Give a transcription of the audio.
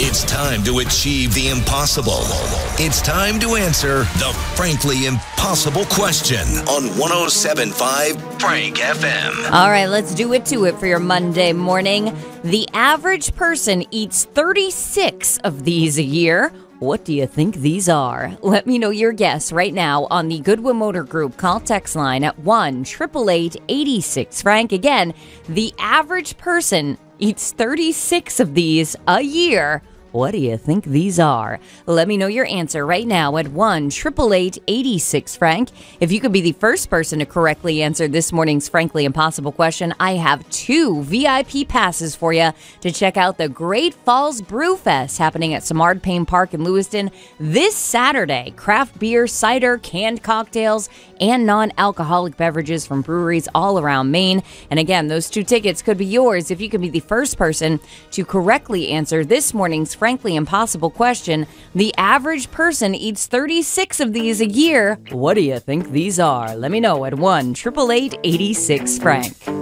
It's time to achieve the impossible. It's time to answer the frankly impossible question on 107.5 Frank FM. All right, let's do it to it for your Monday morning. The average person eats 36 of these a year. What do you think these are? Let me know your guess right now on the Goodwin Motor Group call text line at 1-888-86-FRANK. Again, the average person eats 36 of these a year. What do you think these are? Let me know your answer right now at 1-888-86-FRANK. If you could be the first person to correctly answer this morning's Frankly Impossible question, I have 2 VIP passes for you to check out the Great Falls Brew Fest happening at Samard Payne Park in Lewiston this Saturday. Craft beer, cider, canned cocktails, and non-alcoholic beverages from breweries all around Maine. And again, those 2 tickets could be yours if you could be the first person to correctly answer this morning's Frankly Impossible question. The average person eats 36 of these a year. What do you think these are? Let me know at 1-888-86-FRANK.